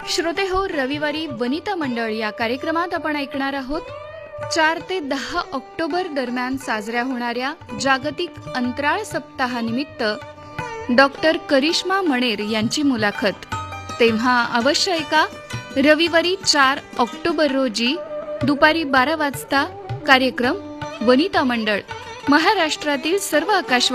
श्रोते हो, रविवारी वनिता मंडळ या कार्यक्रमात आपण ऐकणार आहोत 4 ते 10 ऑक्टोबर दरम्यान साजऱ्या होणाऱ्या जागतिक अंतराळ सप्ताहानिमित्त डॉक्टर करिश्मा मणेर यांची मुलाखत. तेव्हा अवश्य ऐका. रविवारी 4 ऑक्टोबर रोजी दुपारी 12 वाजता कार्यक्रम वनिता मंडळ महाराष्ट्रातील सर्व आकाशवाणी